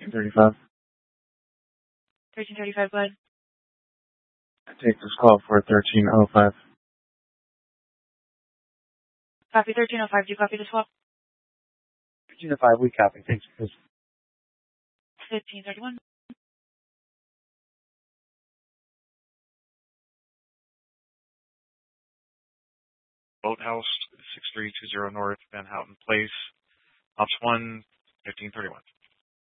1335. 1335, go ahead. I take this call for 1305. Copy 1305. Do you copy the swap? 1305, we copy. Thanks. 1531. Boathouse, 6320 North Van Houten Place. Ops 1, 1531.